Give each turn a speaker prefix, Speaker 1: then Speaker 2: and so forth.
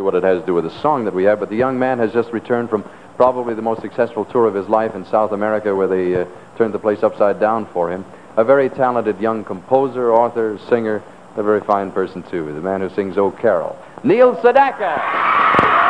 Speaker 1: exactly what it has to do with the song that we have, but the young man has just returned from probably the most successful tour of his life in South America, where they turned the place upside down for him. A very talented young composer, author, singer, a very fine person, too. The man who sings "Oh Carol," Neil Sedaka.